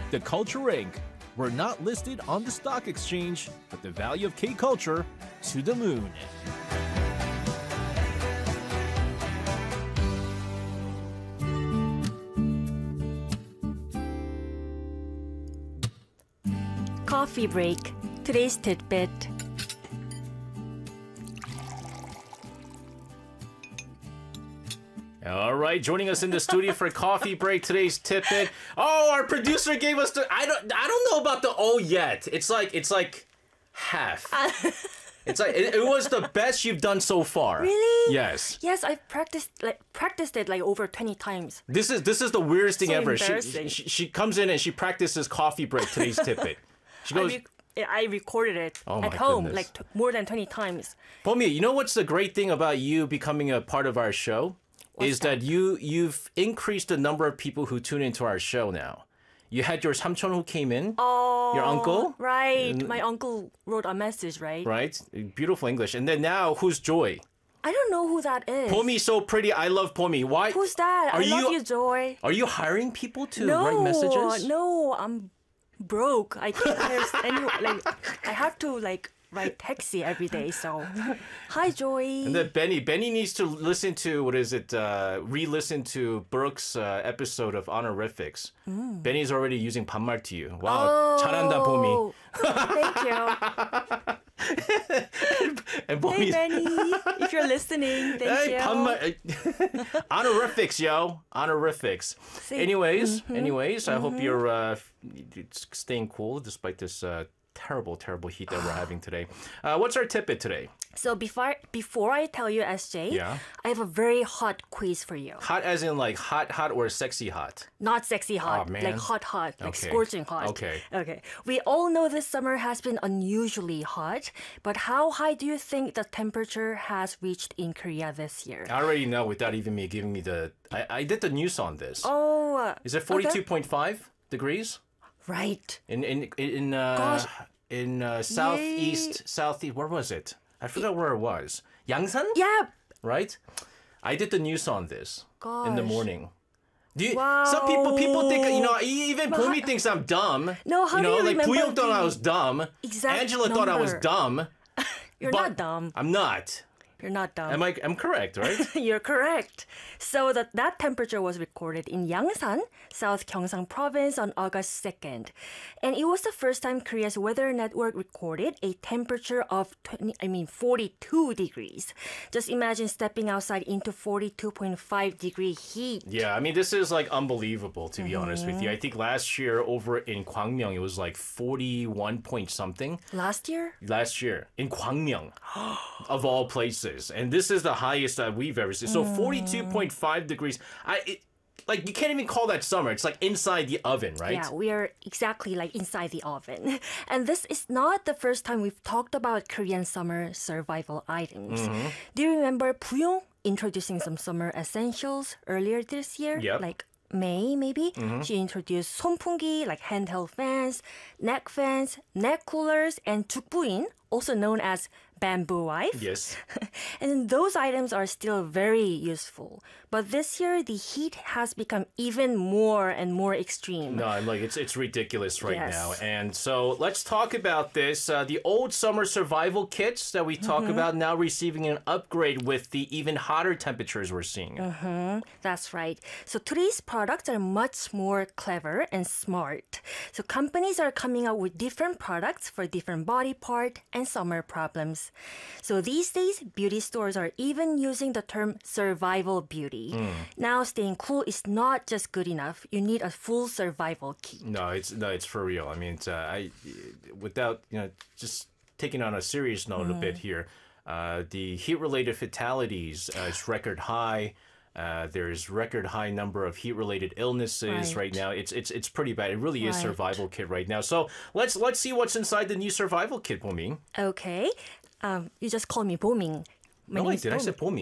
The Culture Inc. We're not listed on the stock exchange, but the value of K-culture to the moon. Coffee break. Today's tidbit. All right, joining us in the studio for coffee break, today's tidbit. Oh, our producer gave us the. I don't know about the O yet. It's like half. It's like it was the best you've done so far. Really? Yes. Yes, I've practiced it over 20 times. This is the weirdest thing So ever. embarrassing. She comes in and she practices coffee break, today's tidbit. She goes, I recorded it Oh at my home goodness. more than 20 times. Pomi, you know what's the great thing about you becoming a part of our show? Is that you've increased the number of people who tune into our show now. You had your samcheon who came in, your uncle. Right. My uncle wrote a message, right? Right? Beautiful English. And then now, who's Joy? I don't know who that is. Pomi's so pretty. I love Pomi. Why? Who's that? I love you, Joy. Are you hiring people to write messages? No, I'm broke. I can't hire anyone. I have to ride taxi every day. So, hi, Joy. And then Benny needs to listen to, re-listen to Brooke's epised of Honorifics. Benny's already using 반말 to you. Wow, 잘한다, Pomi. Thank you. And Hey, Benny. If you're listening, thank you. 반말. Honorifics, yo. Honorifics. Anyways, I hope you're staying cool despite this terrible heat that we're having today. What's our tidbit today? So before I tell you, SJ, Yeah. I have a very hot quiz for you. Hot as in like hot or sexy hot? Not sexy hot, Oh, man. like hot, like Okay. scorching hot. Okay. We all know this summer has been unusually hot, but how high do you think the temperature has reached in Korea this year? I already know without even me giving me the... I did the news on this. Oh, Is it 42.5 degrees? right. In southeast, where was it? I forgot where it was. Yangsan? Yeah. Right? I did the news on this in the Gosh. morning. Wow. Some people think, even Pomi thinks I'm dumb. No, how do you like remember Puyong thought I the was dumb. exact Angela thought I was number? dumb. You're but not dumb. I'm not. You're not dumb. I'm correct, right? You're correct. So that temperature was recorded in Yangsan, South Gyeongsang Province on August 2nd. And it was the first time Korea's weather network recorded a temperature of 42 degrees. Just imagine stepping outside into 42.5 degree heat. Yeah, I mean, this is like unbelievable, to be honest with you. I think last year over in Gwangmyeong, it was like 41 point something. Last year? Last year in Gwangmyeong, of all places. And this is the highest that we've ever seen. So 42.5 degrees. You can't even call that summer. It's like inside the oven, right? Yeah, we are exactly like inside the oven. And this is not the first time we've talked about Korean summer survival items. Do you remember Puyong introducing some summer essentials earlier this year? Yep. Like May, maybe? She introduced sonpungi, like handheld fans, neck coolers, and tukbuin, also known as bamboo wife. Yes. And those items are still very useful. But this year, the heat has become even more and more extreme. No, it's ridiculous right Yes. now. And so let's talk about this. The old summer survival kits that we talk about now receiving an upgrade with the even hotter temperatures we're seeing. That's right. So today's products are much more clever and smart. So companies are coming out with different products for different body part and summer problems. So these days, beauty stores are even using the term survival beauty. Now, staying cool is not just good enough. You need a full survival kit. No, it's for real. I mean, without just taking on a serious note a bit here, the heat-related fatalities is record high. There's record high number of heat-related illnesses right now. It's pretty bad. It really is Right. survival kit right now. So let's see what's inside the new survival kit, Poming. Okay. You just call me Boming. My No, name I is did. I Boming. said Poming.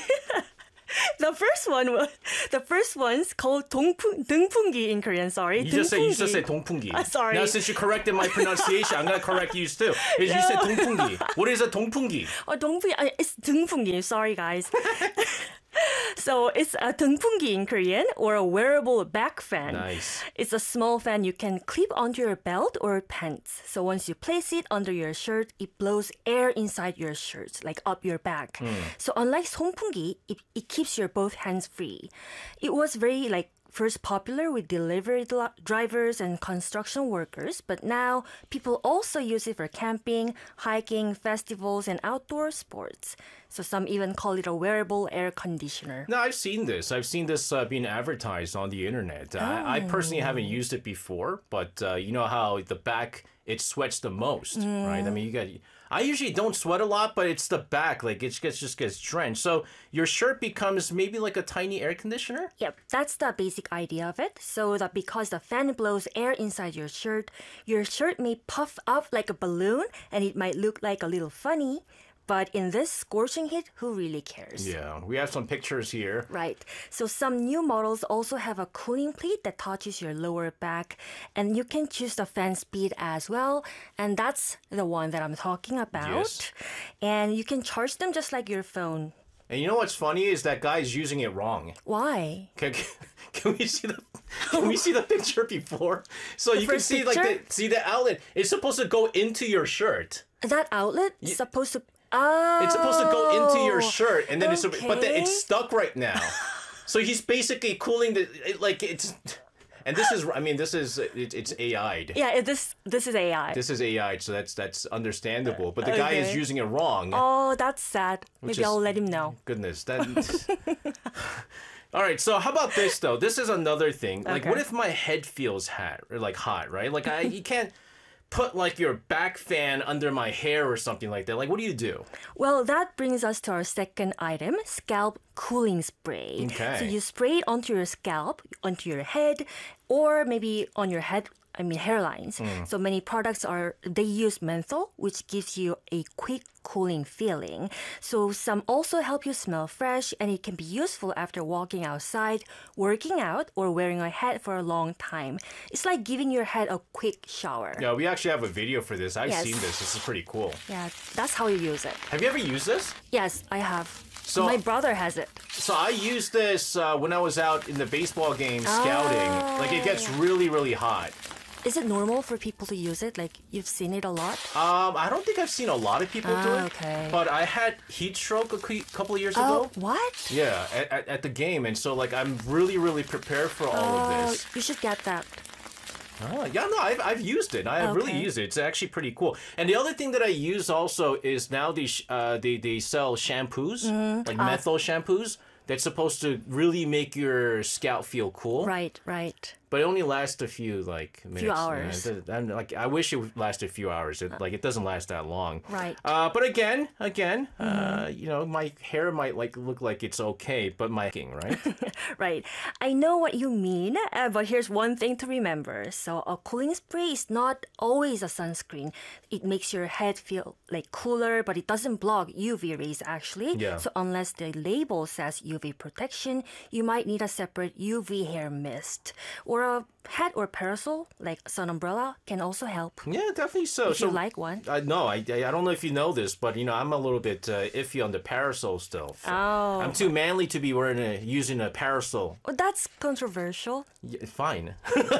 The first one's called 등풍기 in Korean. Sorry, You just said 동풍기. Sorry. Now since you corrected my pronunciation, I'm gonna correct you too. You said 동풍기. What is a 동풍기? 동풍기. It's 등풍기. Sorry, guys. So it's a 동풍기 in Korean, or a wearable back fan. Nice. It's a small fan you can clip onto your belt or pants. So once you place it under your shirt, it blows air inside your shirt, like up your back. So unlike 선풍기, it keeps your both hands free. It was very first popular with delivery drivers and construction workers, but now people also use it for camping, hiking, festivals, and outdoor sports. So some even call it a wearable air conditioner. No, I've seen this. I've seen this being advertised on the internet. I personally haven't used it before, but you know how the back, it sweats the most, right? I mean, I usually don't sweat a lot, but it's the back, like it just gets drenched. So your shirt becomes maybe like a tiny air conditioner? Yep, that's the basic idea of it. So that because the fan blows air inside your shirt may puff up like a balloon and it might look like a little funny. But in this scorching heat, who really cares? Yeah, we have some pictures here. Right. So some new models also have a cooling plate that touches your lower back, and you can choose the fan speed as well. And that's the one that I'm talking about. Yes. And you can charge them just like your phone. And you know what's funny is that guy's using it wrong. Why? Can we see the picture before? So you can first see picture? the outlet. It's supposed to go into your shirt. That outlet is supposed to... It's supposed to go into your shirt, and then but then okay. it's stuck right now. So he's basically cooling and this is, I mean, it's AI'd. Yeah, this is AI. This is AI, so that's understandable. But the guy is Okay. using it wrong. Oh, that's sad. Maybe is- I'll let him know. Goodness, that. All right, so how about this though? This is another thing. Like, Okay. what if my head feels hot, right? Like you can't put like your back fan under my hair or something like that. Like, what do you do? Well, that brings us to our second item, scalp cooling spray. Okay. So you spray it onto your scalp, onto your head, or maybe on your hairlines. So many products they use menthol, which gives you a quick cooling feeling. So some also help you smell fresh, and it can be useful after walking outside, working out, or wearing a hat for a long time. It's like giving your head a quick shower. Yeah, we actually have a video for this. I've Yes. seen this. This is pretty cool. Yeah, that's how you use it. Have you ever used this? Yes, I have. So- My brother has it. So I used this when I was out in the baseball game scouting. Like, it gets really, really hot. Is it normal for people to use it? Like, you've seen it a lot? I don't think I've seen a lot of people do it. Okay. But I had heat stroke a couple of years Oh, ago. what? Yeah, at the game, and so like I'm really, really prepared for all of this. You should get that. Oh, yeah, no, I've used it. I have really Okay. used it. It's actually pretty cool. And the other thing that I use also is now they sell shampoos, like menthol shampoos. That's supposed to really make your scalp feel cool. Right, right. But it only lasts a few minutes. hours. I wish it would last a few hours. It doesn't last that long. Right. But again, you know, my hair might look like it's okay, but right? Right. I know what you mean, but here's one thing to remember. So a cooling spray is not always a sunscreen. It makes your head feel like cooler, but it doesn't block UV rays actually. Yeah. So unless the label says UV protection, you might need a separate UV hair mist. Or a hat or parasol, like sun umbrella, can also help. Yeah, definitely so. If you like one. No, I don't know if you know this, but you know I'm a little bit iffy on the parasol still. Oh. I'm too manly to be using a parasol. Well, that's controversial. Yeah, fine,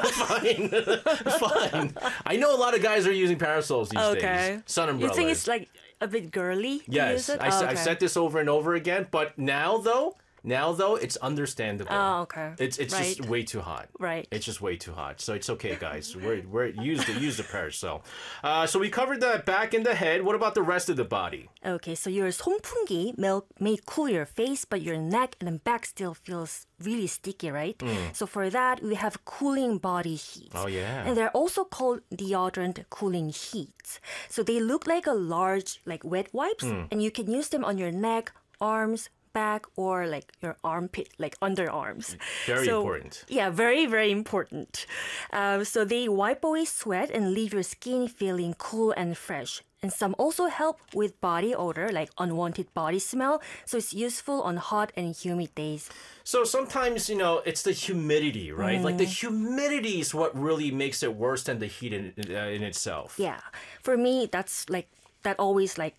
fine. I know a lot of guys are using parasols these days. Sun You umbrellas. think it's like a bit girly to Yes, use it? I've said this over and over again, but now though, it's understandable. Oh, okay. It's just Right. way too hot. Right. It's just way too hot. So it's okay, guys. We're use the parasol. So we covered the back and the head. What about the rest of the body? Okay, so your 선풍기 may cool your face, but your neck and back still feels really sticky, right? So for that, we have cooling body sheets. Oh, yeah. And they're also called deodorant cooling sheets. So they look like a large, like wet wipes, and you can use them on your neck, arms, back, or like your armpit, like underarms. Very important. Yeah, very, very important. So they wipe away sweat and leave your skin feeling cool and fresh. And some also help with body odor, like unwanted body smell. So it's useful on hot and humid days. So sometimes, you know, it's the humidity, right? Like the humidity is what really makes it worse than the heat in itself. Yeah, for me, that's like that always like